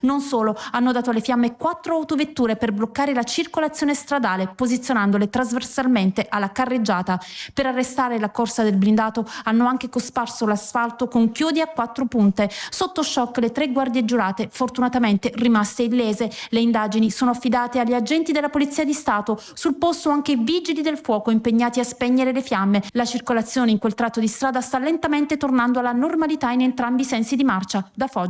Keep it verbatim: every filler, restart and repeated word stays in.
Non solo, hanno dato alle fiamme quattro autovetture per bloccare la circolazione stradale, posizionandole trasversalmente alla carreggiata. Per arrestare la corsa del blindato hanno anche cosparso l'asfalto con chiodi a quattro punte. Sotto shock le tre guardie giurate, fortunatamente rimaste illese. Le indagini sono affidate agli agenti della Polizia di Stato. Sul posto anche i vigili del fuoco impegnati a spegnere le fiamme. La circolazione in quel tratto di strada sta lentamente tornando alla normalità in entrambi i sensi di marcia. Da Foggia.